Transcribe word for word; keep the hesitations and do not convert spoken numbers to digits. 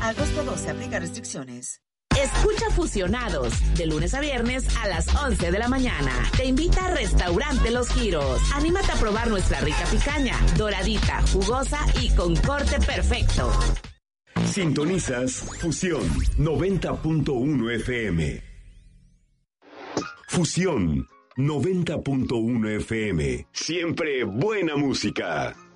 Agosto doce, aplica restricciones. Escucha Fusionados, de lunes a viernes a las once de la mañana. Te invita a Restaurante Los Giros. Anímate a probar nuestra rica picaña, doradita, jugosa y con corte perfecto. Sintonizas Fusión noventa punto uno F M. Fusión noventa punto uno F M. Siempre buena música.